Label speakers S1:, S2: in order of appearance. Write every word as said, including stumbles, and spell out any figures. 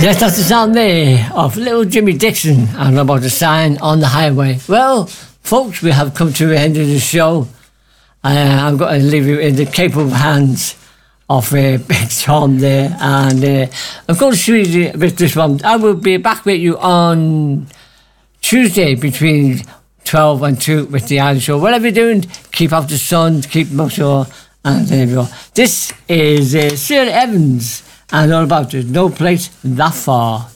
S1: Yes, that's the sound there of little Jimmy Dixon and about the sign on the highway. Well, folks, we have come to the end of the show. Uh, I'm going to leave you in the capable hands of uh, Big Tom there, and uh, I'm going to see you with this one. I will be back with you on Tuesday between twelve and two with the Ireland Show. Whatever you're doing, keep out the sun, keep muscle, and there we go. This is uh, Sir Evans and all about it. No place that far.